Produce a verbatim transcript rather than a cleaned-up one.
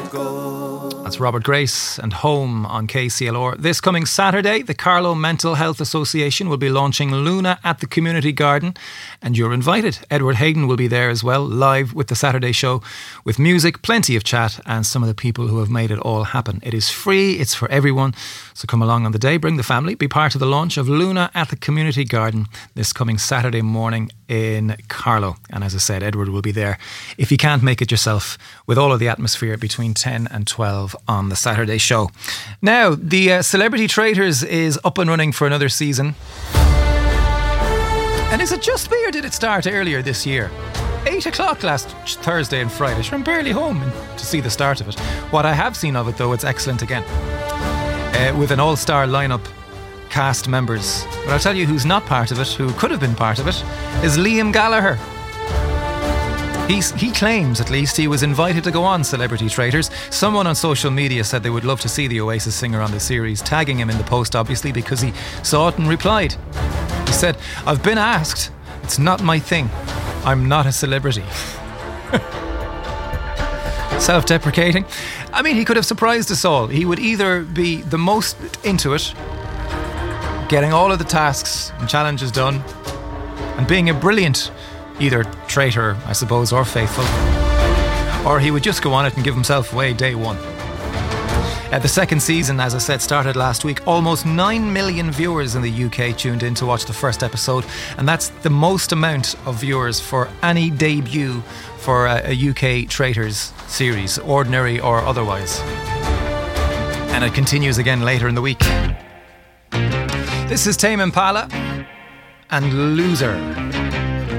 go. That's Robert Grace and Home on K C L R. This coming Saturday, the Carlow Mental Health Association will be launching Luna at the Community Garden, and you're invited. Edward Hayden will be there as well, live with the Saturday show, with music, plenty of chat, and some of the people who have made it all happen. It is free, it's for everyone, so come along on the day, bring the family, be part of the launch of Luna at the Community Garden this coming Saturday morning in Carlow. And as I said, Edward will be there, if you can't make it yourself, with all of the atmosphere between ten and twelve on the Saturday show. Now, the uh, Celebrity Traitors is up and running for another season. And is it just me, or did it start earlier this year? Eight o'clock last Thursday and Friday. Sure, I'm barely home to see the start of it. What I have seen of it, though, it's excellent again. Uh, with an all-star lineup, cast members. But I'll tell you who's not part of it, who could have been part of it, is Liam Gallagher. He's, he claims, at least, he was invited to go on Celebrity Traitors. Someone on social media said they would love to see the Oasis singer on the series, tagging him in the post, obviously, because he saw it and replied. He said, "I've been asked. It's not my thing. I'm not a celebrity." Self-deprecating. I mean, he could have surprised us all. He would either be the most into it, getting all of the tasks and challenges done, and being a brilliant either traitor, I suppose, or faithful, or he would just go on it and give himself away day one. Uh, the second season, as I said, started last week. Almost nine million viewers in the U K tuned in to watch the first episode, and that's the most amount of viewers for any debut for a, a U K Traitors series, ordinary or otherwise. And it continues again later in the week. This is Tame Impala and Loser.